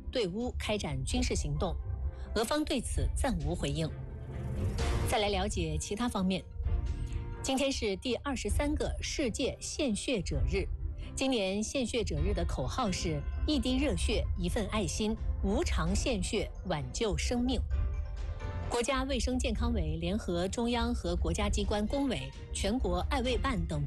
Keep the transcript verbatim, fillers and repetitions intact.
对乌开展军事行动，俄方对此暂无回应。再来了解其他方面。今天是第二十三个世界献血者日。今年献血者日的口号是“一滴热血，一份爱心，无偿献血，挽救生命”。国家卫生健康委联合中央和国家机关工委、全国爱卫办等